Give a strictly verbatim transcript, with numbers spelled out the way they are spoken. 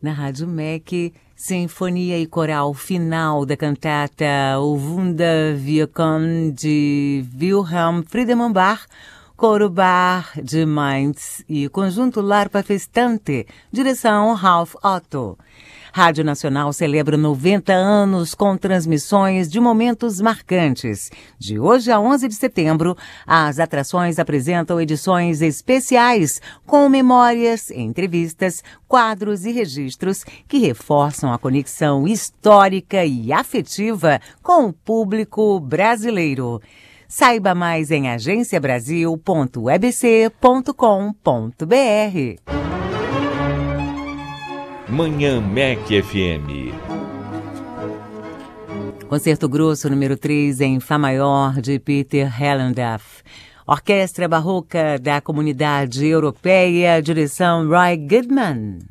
Na Rádio M E C, Sinfonia e Coral Final da cantata O Wunderwirken de Wilhelm Friedemann Bach, Coro Bar de Mainz e Conjunto Larpa Festante, direção Ralph Otto. Rádio Nacional celebra noventa anos com transmissões de momentos marcantes. De hoje a onze de setembro, as atrações apresentam edições especiais com memórias, entrevistas, quadros e registros que reforçam a conexão histórica e afetiva com o público brasileiro. Saiba mais em agência brasil ponto e b c ponto com ponto b r. Manhã M E C F M. Concerto Grosso número três em Fá maior de Peter Hellendaff. Orquestra Barroca da Comunidade Europeia, direção Roy Goodman.